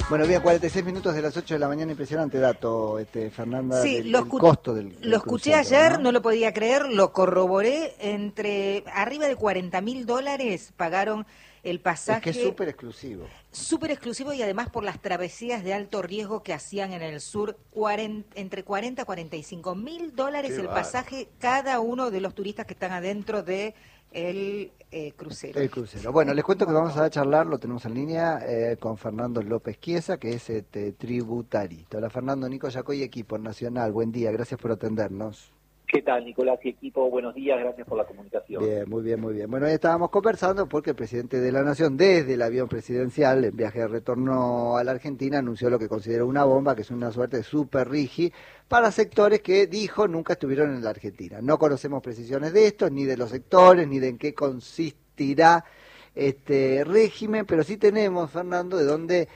Bueno, bien, 46 minutos de las 8 de la mañana, impresionante dato, Fernanda, Sí, del costo del lo escuché crucero, ayer, ¿no? no lo podía creer, lo corroboré, entre arriba de $40.000 pagaron el Es que es pasaje, súper exclusivo. súper exclusivo, y además por las travesías de alto riesgo que hacían en el sur, entre 40 a $45.000 Qué el bárbaro. pasaje cada uno de los turistas que están adentro de el crucero. El crucero. Bueno, les cuento Un que vamos montón. a charlar, lo tenemos en línea, con Fernando López Chiesa, que es tributarista. Hola Fernando, Nico Yacoy, equipo nacional, buen día, gracias por atendernos. ¿Qué tal, Nicolás y equipo? Buenos días, gracias por la comunicación. Bien, muy bien, muy bien. Bueno, hoy estábamos conversando porque el presidente de la Nación, desde el avión presidencial, en viaje de retorno a la Argentina, anunció lo que consideró una bomba, que es una suerte de super rigi, para sectores que, dijo, nunca estuvieron en la Argentina. No conocemos precisiones de esto, ni de los sectores, ni de en qué consistirá este régimen, pero sí tenemos, Fernando, de dónde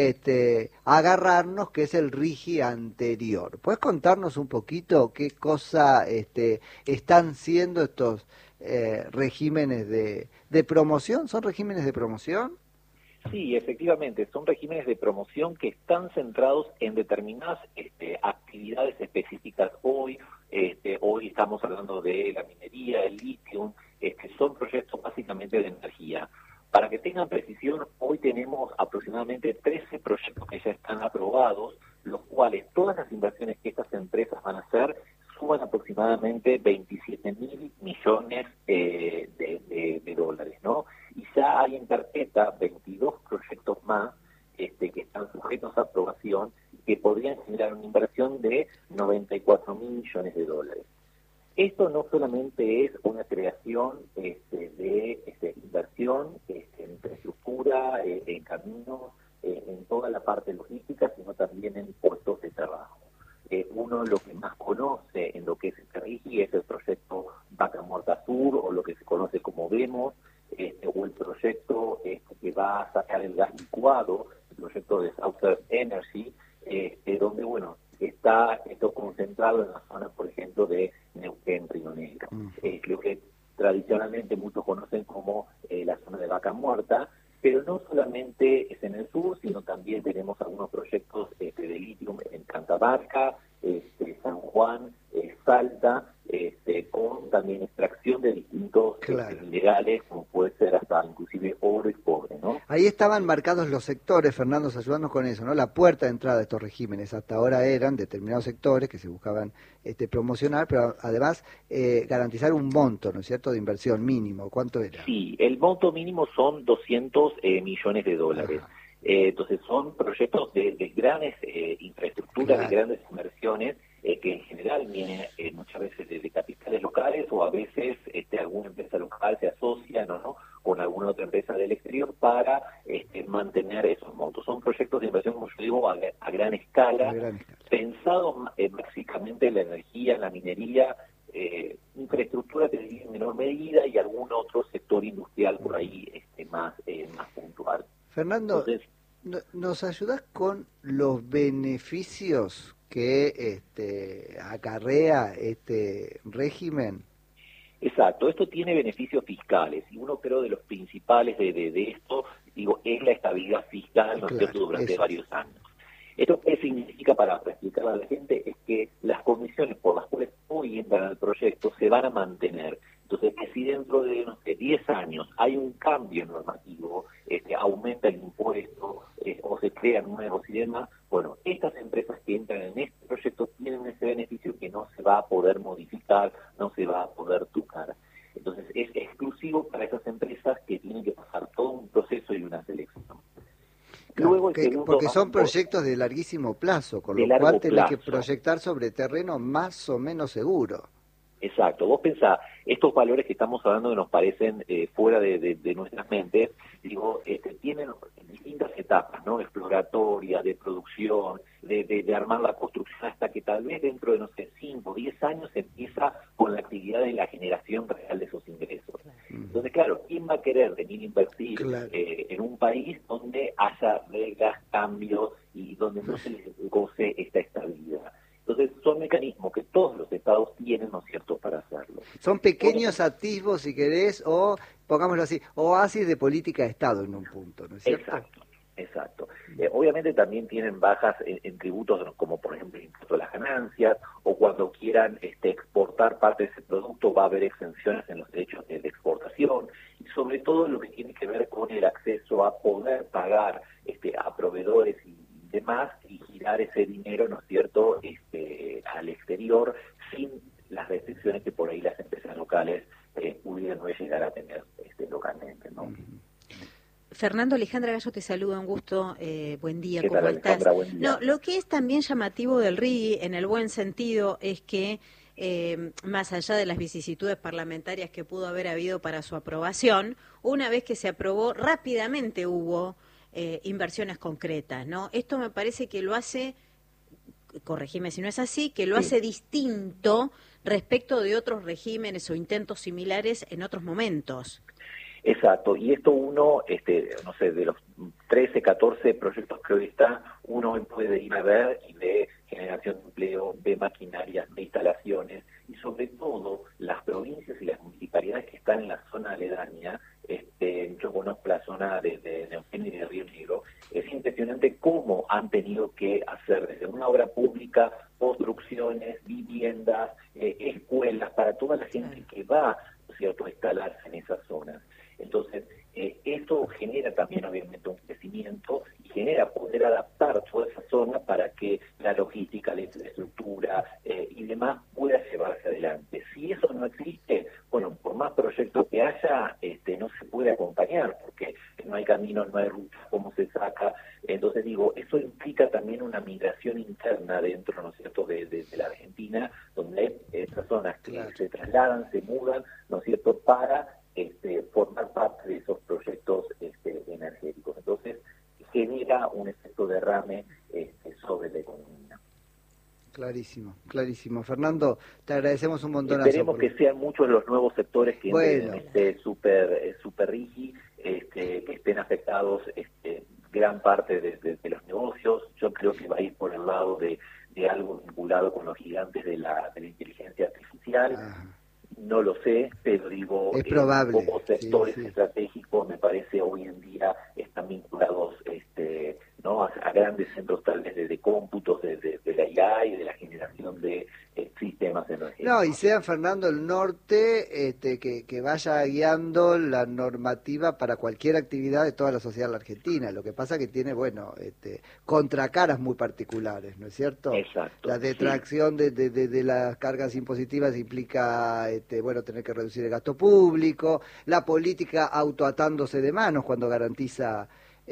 agarrarnos, que es el RIGI anterior. ¿Puedes contarnos un poquito qué cosa están siendo estos regímenes de promoción? ¿Son regímenes de promoción? Sí, efectivamente, son regímenes de promoción que están centrados en determinadas actividades específicas. Hoy estamos hablando de la minería, el litio, son proyectos básicamente de energía. Para que tengan precisión, hoy tenemos aproximadamente 13 proyectos que ya están aprobados, los cuales todas las inversiones que estas empresas van a hacer suman aproximadamente 27.000 millones de dólares, ¿no? Y ya hay en carpeta 22 proyectos más que están sujetos a aprobación y que podrían generar una inversión de 94.000 millones de dólares. Esto no solamente es una creación de inversión en infraestructura, en caminos, en toda la parte logística, sino también en puestos de trabajo. Uno lo que más conoce en lo que es este RIGI es el proyecto Vaca Muerta Sur, o lo que se conoce como VEMOS, o el proyecto que va a sacar el gas licuado, el proyecto de Southern Energy, donde, bueno, está esto concentrado en la zona, por ejemplo, de Neuquén, Río Negro. Lo que tradicionalmente muchos conocen como la zona de Vaca Muerta, pero no solamente es en el sur, sino también tenemos algunos proyectos de litio en Catamarca, San Juan, Salta, con también extracción de distintos minerales, como puede ser hasta inclusive oro y cobre, ¿no? Ahí estaban marcados los sectores, Fernando, ayudarnos con eso, ¿no? La puerta de entrada de estos regímenes hasta ahora eran determinados sectores que se buscaban promocionar, pero además garantizar un monto, ¿no es cierto?, de inversión mínimo. ¿Cuánto era? Sí, el monto mínimo son 200 millones de dólares. Entonces son proyectos de grandes infraestructuras, de grandes inversiones, que en general vienen muchas veces de capitales locales, o a veces alguna empresa local se asocia, ¿no?, con alguna otra empresa del exterior para mantener esos montos. Son proyectos de inversión, como yo digo, a gran escala, pensados básicamente en la energía, en la minería, infraestructura te diría en menor medida, y algún otro sector industrial por ahí más puntual. Fernando, entonces, ¿nos ayudas con los beneficios que acarrea este régimen? Exacto, esto tiene beneficios fiscales, y uno, creo, de los principales de esto, es la estabilidad fiscal, ¿no es cierto?, durante varios años. ¿Esto qué significa? Para explicarle a la gente, es que las condiciones por las cuales hoy entran al proyecto se van a mantener. Entonces, que si dentro de, 10 años hay un cambio normativo, aumenta el impuesto, o se crean nuevos y demás, bueno, estas empresas que entran en este proyecto tienen ese beneficio que no se va a poder modificar, no se va a poder tocar. Entonces, es exclusivo para esas empresas que tienen que pasar todo un proceso y una selección. Luego porque son proyectos de larguísimo plazo, con lo cual tenés que proyectar sobre terreno más o menos seguro. Exacto. Vos pensá, estos valores que estamos hablando, que nos parecen fuera de nuestras mentes, tienen distintas etapas, ¿no? Exploratorias, de producción, de armar la construcción, hasta que tal vez dentro de, 5 o 10 años se empieza con la actividad de la generación real de esos ingresos. Entonces, claro, ¿quién va a querer venir a invertir en un país donde haya reglas, cambios, y donde no se les goce esta estabilidad? Entonces, son mecanismos que todos los estados tienen, ¿no es cierto?, para hacerlo. Son pequeños atisbos, si querés, o, pongámoslo así, oasis de política de Estado en un punto, ¿no es cierto? Exacto. Obviamente también tienen bajas en tributos como por ejemplo el impuesto a las ganancias, o cuando quieran exportar parte de ese producto va a haber exenciones en los derechos de exportación, y sobre todo lo que tiene que ver con el acceso a poder pagar a proveedores y demás, y girar ese dinero, ¿no es cierto?, al exterior sin las restricciones que por ahí las empresas locales pudieran no llegar a tener localmente, ¿no? Fernando, Alejandra Gallo te saluda, un gusto, buen día, ¿Qué ¿cómo tal, estás? Alejandra? Buen día. No, lo que es también llamativo del RIGI, en el buen sentido, es que más allá de las vicisitudes parlamentarias que pudo haber habido para su aprobación, una vez que se aprobó, rápidamente hubo inversiones concretas, ¿no? Esto me parece que lo hace, corregime si no es así, que lo hace distinto respecto de otros regímenes o intentos similares en otros momentos. Exacto, y esto uno, no sé, de los 13, 14 proyectos que hoy está, uno hoy puede ir a ver y ve generación de empleo, ve maquinarias, ve instalaciones, y sobre todo las provincias y las municipalidades que están en la zona aledaña. Yo conozco la zona de Neuquén y de Río Negro. Es impresionante cómo han tenido que hacer desde una obra pública, construcciones, viviendas, escuelas, para toda la gente que va, ¿no es cierto?, a instalarse en esas zonas. Entonces, esto genera también obviamente un crecimiento y genera poder adaptar toda esa zona para que la logística, la infraestructura y demás pueda llevarse adelante. Si eso no existe, bueno, por más proyectos que haya, no se puede acompañar, porque no hay camino, no hay ruta, cómo se saca. Entonces digo, eso implica también una migración interna dentro, ¿no es cierto?, de la Argentina, donde hay personas que se trasladan, se mudan, ¿no es cierto?, para formar parte de esos proyectos energéticos. Entonces, genera un efecto derrame sobre la economía. Clarísimo, clarísimo. Fernando, te agradecemos un montón. Esperemos que sean muchos los nuevos sectores que entren en super RIGI, que estén afectados gran parte de los negocios. Yo creo que va a ir por el lado de algo vinculado con los gigantes de la inteligencia artificial. Ajá. No lo sé, pero digo, es probable. Como sectores estratégicos, me parece hoy en día están vinculados ¿no? a grandes centros tal vez de cómputos, de la IA y de la generación de sistemas energéticos. No, y sea, Fernando, el norte que vaya guiando la normativa para cualquier actividad de toda la sociedad de la Argentina. Lo que pasa que tiene, bueno, contracaras muy particulares, ¿no es cierto? Exacto. La detracción de las cargas impositivas implica, bueno, tener que reducir el gasto público, la política autoatándose de manos cuando garantiza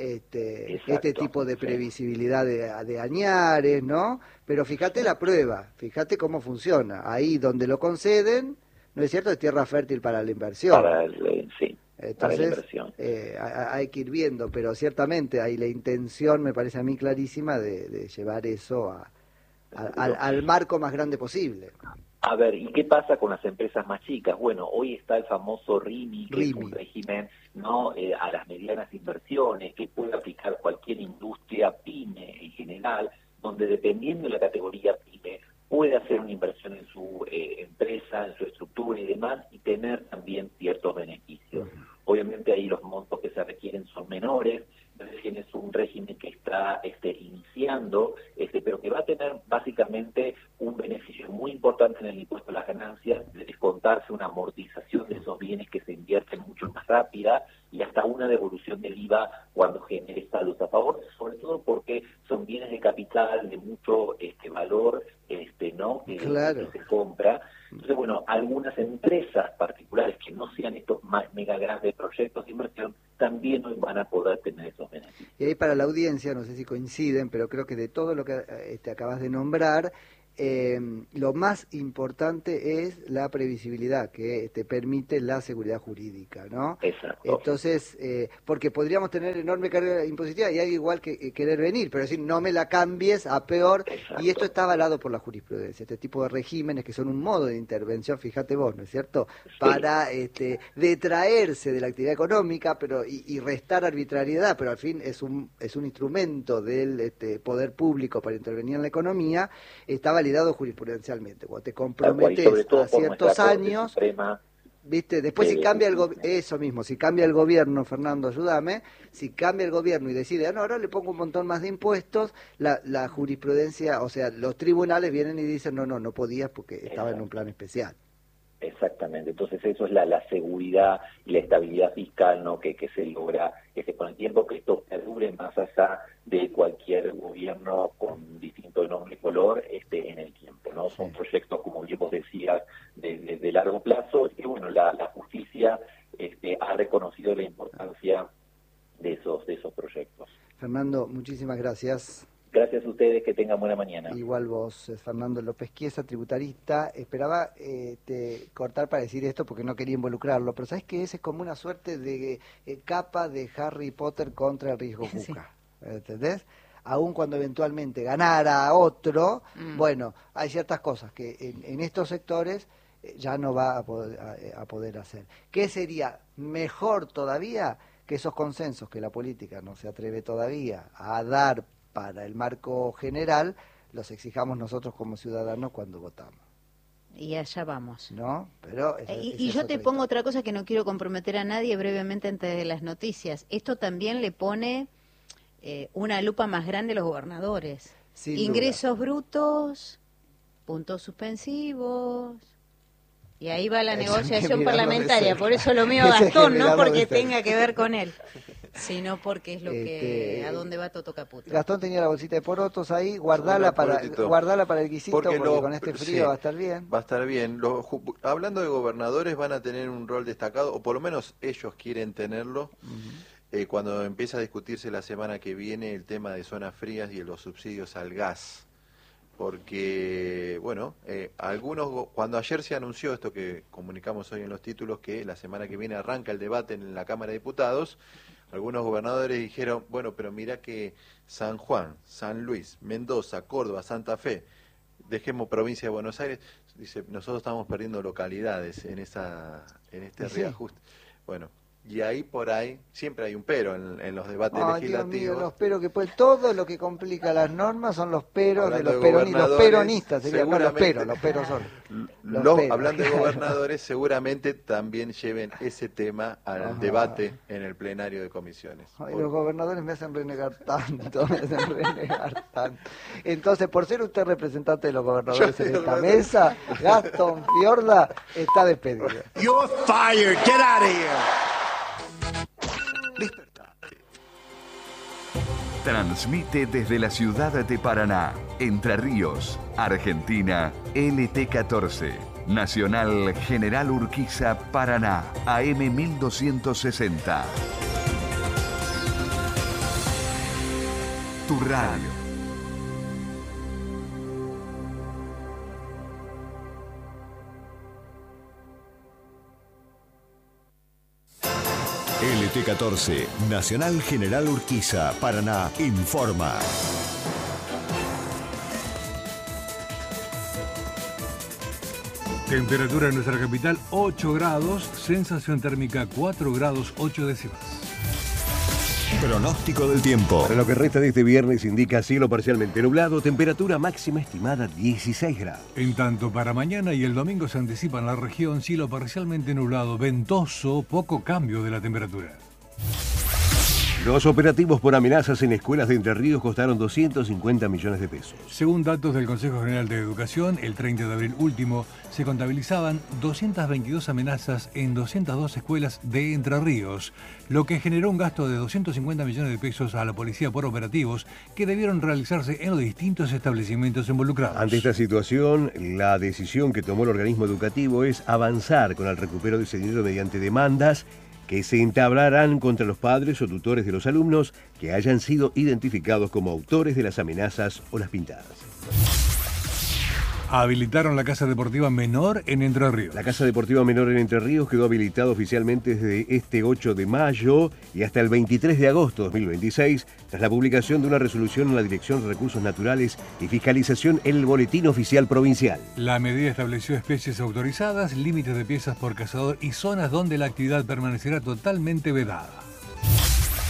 este tipo de previsibilidad de añares, ¿no? Pero fíjate la prueba, fíjate cómo funciona. Ahí donde lo conceden, ¿no es cierto?, es tierra fértil para la inversión. Sí, entonces, para la inversión. Hay que ir viendo, pero ciertamente hay la intención, me parece a mí clarísima, de llevar eso al marco más grande posible. A ver, ¿y qué pasa con las empresas más chicas? Bueno, hoy está el famoso RIMI, que es un régimen no a las medianas inversiones, que puede aplicar cualquier industria, pyme en general, donde dependiendo de la categoría pyme, puede hacer una inversión en su empresa, en su estructura y demás, y tener también ciertos beneficios. Obviamente ahí los montos que se requieren son menores, es un régimen que está iniciando, pero que va a tener básicamente un beneficio muy importante en el impuesto a las ganancias, de descontarse una amortización de esos bienes que se invierten mucho más rápida y hasta una devolución del IVA cuando genere saldos a favor, sobre todo porque son bienes de capital de mucho valor, ¿no? Claro. Que se compra. Entonces, bueno, algunas empresas particulares que no sean estos más mega grandes proyectos de inversión también hoy van a poder tener esos beneficios. Y ahí para la audiencia, no sé si coinciden, pero creo que de todo lo que acabas de nombrar, lo más importante es la previsibilidad que te permite la seguridad jurídica, ¿no? Exacto. Entonces, porque podríamos tener enorme carga impositiva y hay igual que querer venir, pero decir, no me la cambies a peor. Exacto. Y esto está avalado por la jurisprudencia, este tipo de regímenes que son un modo de intervención, fíjate vos, ¿no es cierto?, sí, para detraerse de la actividad económica pero y restar arbitrariedad, pero al fin es un instrumento del poder público para intervenir en la economía, está validado jurisprudencialmente. Cuando te comprometes a ciertos años, ¿Viste? Después si cambia eso mismo, si cambia el gobierno, Fernando, ayúdame, si cambia el gobierno y decide, no, ahora le pongo un montón más de impuestos, la jurisprudencia, o sea, los tribunales vienen y dicen, no podías porque estaba en un plan especial. Exactamente, entonces eso es la seguridad y la estabilidad fiscal, ¿no? que se logra con el tiempo, que esto perdure más allá de cualquier gobierno con distinto nombre y color en el tiempo, ¿no? Son proyectos, como bien vos decías, de largo plazo, y bueno, la justicia ha reconocido la importancia de esos proyectos. Fernando, muchísimas gracias. Gracias a ustedes, que tengan buena mañana. Igual vos, Fernando López Chiesa, tributarista. Esperaba cortar para decir esto porque no quería involucrarlo, pero ¿sabes qué? Ese es como una suerte de capa de Harry Potter contra el riesgo Juca, ¿entendés? Aún cuando eventualmente ganara otro, bueno, hay ciertas cosas que en estos sectores ya no va a poder hacer. ¿Qué sería mejor todavía que esos consensos que la política no se atreve todavía a dar para el marco general, los exijamos nosotros como ciudadanos cuando votamos? Y allá vamos. ¿No? Pero y yo te pongo otra cosa que no quiero comprometer a nadie brevemente antes de las noticias. Esto también le pone una lupa más grande a los gobernadores. Sin Ingresos duda. Brutos, puntos suspensivos. Y ahí va la Eso hay que negociación mirarlo parlamentaria. de Por eso lo mío Eso hay que Gastón, no mirarlo de porque cerca. tenga que ver con él, sino porque es lo que a dónde va Toto Caputo. Gastón tenía la bolsita de porotos ahí, guardala para el guisito porque con este frío va a estar bien. Va a estar bien. Hablando de gobernadores, van a tener un rol destacado, o por lo menos ellos quieren tenerlo, cuando empieza a discutirse la semana que viene el tema de zonas frías y los subsidios al gas. Porque, bueno, cuando ayer se anunció esto que comunicamos hoy en los títulos, que la semana que viene arranca el debate en la Cámara de Diputados, algunos gobernadores dijeron, bueno, pero mira que San Juan, San Luis, Mendoza, Córdoba, Santa Fe, dejemos provincia de Buenos Aires, dice, nosotros estamos perdiendo localidades en este reajuste. Bueno, y ahí por ahí siempre hay un pero en los debates legislativos. Dios mío, los peros que todo lo que complica las normas son los peros Hablando de los los peronistas, serían los seguramente, peros son. Hablando de gobernadores, seguramente también lleven ese tema al debate en el plenario de comisiones. Ay, los gobernadores me hacen renegar tanto, Entonces, por ser usted representante de los gobernadores en esta mesa, Gastón Fiorda está despedido. You're fired. Get out of here. Transmite desde la ciudad de Paraná, Entre Ríos, Argentina, LT14, Nacional General Urquiza, Paraná, AM 1260. Tu radio. LT14, Nacional General Urquiza, Paraná, informa. Temperatura en nuestra capital 8 grados, sensación térmica 4 grados 8 décimas. Pronóstico del tiempo. Para lo que resta de este viernes indica cielo parcialmente nublado, temperatura máxima estimada 16 grados. En tanto, para mañana y el domingo se anticipa en la región cielo parcialmente nublado, ventoso, poco cambio de la temperatura. Los operativos por amenazas en escuelas de Entre Ríos costaron 250 millones de pesos. Según datos del Consejo General de Educación, el 30 de abril último se contabilizaban 222 amenazas en 202 escuelas de Entre Ríos, lo que generó un gasto de 250 millones de pesos a la policía por operativos que debieron realizarse en los distintos establecimientos involucrados. Ante esta situación, la decisión que tomó el organismo educativo es avanzar con el recupero de ese dinero mediante demandas que se entablarán contra los padres o tutores de los alumnos que hayan sido identificados como autores de las amenazas o las pintadas. Habilitaron la Casa Deportiva Menor en Entre Ríos. La Casa Deportiva Menor en Entre Ríos quedó habilitada oficialmente desde este 8 de mayo y hasta el 23 de agosto de 2026, tras la publicación de una resolución en la Dirección de Recursos Naturales y fiscalización en el Boletín Oficial Provincial. La medida estableció especies autorizadas, límites de piezas por cazador y zonas donde la actividad permanecerá totalmente vedada.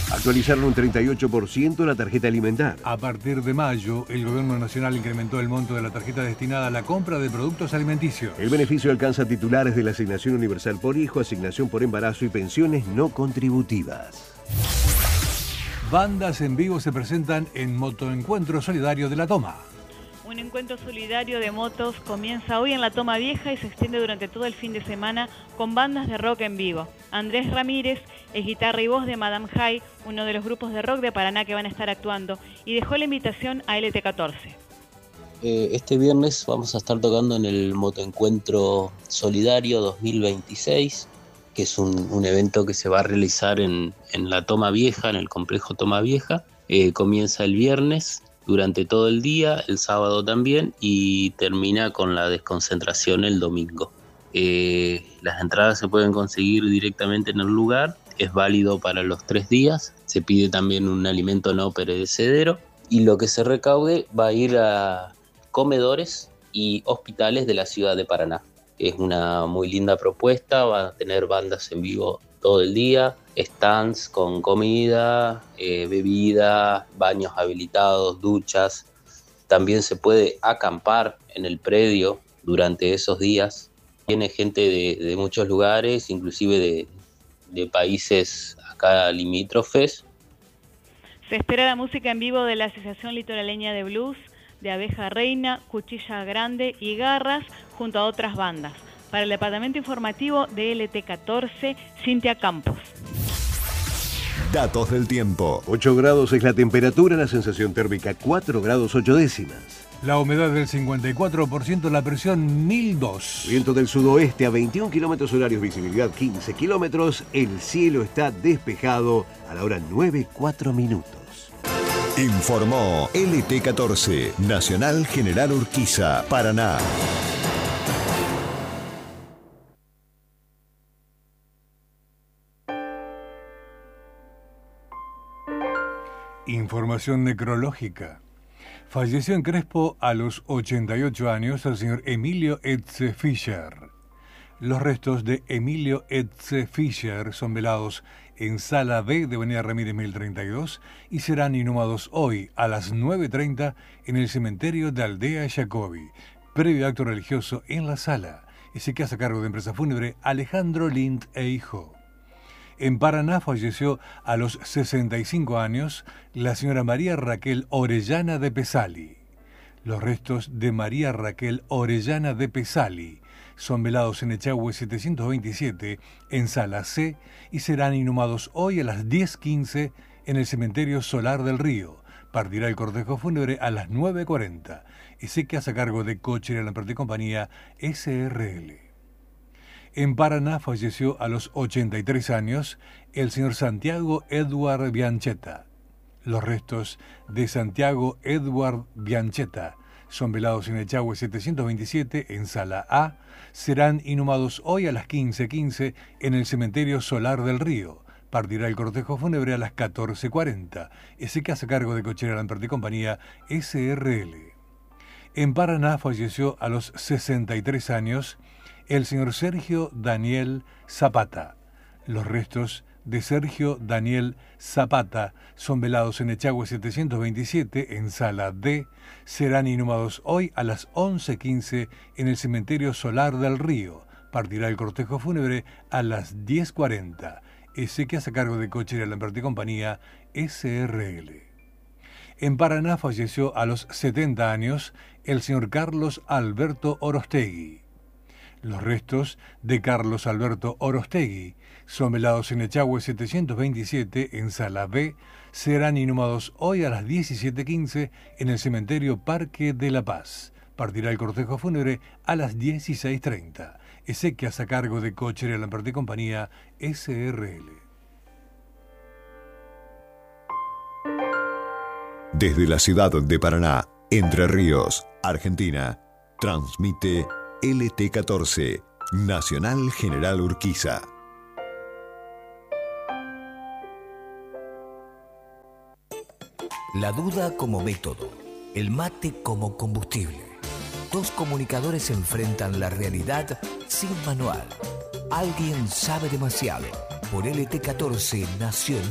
Actualizaron un 38% la tarjeta alimentar. A partir de mayo, el Gobierno Nacional incrementó el monto de la tarjeta destinada a la compra de productos alimenticios. El beneficio alcanza titulares de la Asignación Universal por Hijo, Asignación por Embarazo y pensiones no contributivas. Bandas en vivo se presentan en Motoencuentro Solidario de La Toma. Un encuentro solidario de motos comienza hoy en La Toma Vieja y se extiende durante todo el fin de semana con bandas de rock en vivo. Andrés Ramírez es guitarra y voz de Madame High, uno de los grupos de rock de Paraná que van a estar actuando, y dejó la invitación a LT14. Este viernes vamos a estar tocando en el Motoencuentro Solidario 2026, que es un evento que se va a realizar en La Toma Vieja, en el complejo Toma Vieja. Comienza el viernes durante todo el día, el sábado también, y termina con la desconcentración el domingo. Las entradas se pueden conseguir directamente en el lugar, es válido para los 3 días, se pide también un alimento no perecedero, y lo que se recaude va a ir a comedores y hospitales de la ciudad de Paraná. Es una muy linda propuesta, va a tener bandas en vivo todo el día, stands con comida, bebida, baños habilitados, duchas. También se puede acampar en el predio durante esos días. Viene gente de muchos lugares, inclusive de países acá limítrofes. Se espera la música en vivo de la Asociación Litoraleña de Blues, de Abeja Reina, Cuchilla Grande y Garras, junto a otras bandas. Para el departamento informativo de LT14, Cintia Campos. Datos del tiempo. 8 grados es la temperatura, la sensación térmica 4 grados 8 décimas. La humedad del 54%, la presión 1002. Viento del sudoeste a 21 kilómetros horarios, visibilidad 15 kilómetros. El cielo está despejado a la hora 9:04 minutos. Informó LT14, Nacional General Urquiza, Paraná. Información necrológica. Falleció en Crespo a los 88 años el señor Emilio Etze Fischer. Los restos de Emilio Etze Fischer son velados en Sala B de Avenida Ramírez 1032 y serán inhumados hoy a las 9:30 en el cementerio de Aldea Jacobi. Previo acto religioso en la sala. Ese que hace cargo de empresa fúnebre Alejandro Lind e Hijo. En Paraná falleció a los 65 años la señora María Raquel Orellana de Pesali. Los restos de María Raquel Orellana de Pesali son velados en Echagüe 727 en Sala C y serán inhumados hoy a las 10:15 en el cementerio Solar del Río. Partirá el cortejo fúnebre a las 9:40. Exequias a cargo de Cochera Lamperti Compañía SRL. En Paraná falleció a los 83 años el señor Santiago Edward Bianchetta. Los restos de Santiago Edward Bianchetta son velados en Echagüe 727 en Sala A. Serán inhumados hoy a las 15:15 en el cementerio Solar del Río. Partirá el cortejo fúnebre a las 14:40. Ese que hace cargo de Cochera Lamperti Compañía SRL. En Paraná falleció a los 63 años el señor Sergio Daniel Zapata. Los restos de Sergio Daniel Zapata son velados en Echagüe 727 en Sala D. Serán inhumados hoy a las 11:15 en el cementerio Solar del Río. Partirá el cortejo fúnebre a las 10:40. Ese que hace cargo de Cochera Lamperti Compañía SRL. En Paraná falleció a los 70 años el señor Carlos Alberto Orostegui. Los restos de Carlos Alberto Orostegui son velados en Echagüe 727 en Sala B. Serán inhumados hoy a las 17:15 en el cementerio Parque de la Paz. Partirá el cortejo fúnebre a las 16:30. Exequias a cargo de Cochera Lamperti Compañía SRL. Desde la ciudad de Paraná, Entre Ríos, Argentina, transmite LT14, Nacional General Urquiza. La duda como método, el mate como combustible. Dos comunicadores enfrentan la realidad sin manual. Alguien sabe demasiado. Por LT14 Nacional.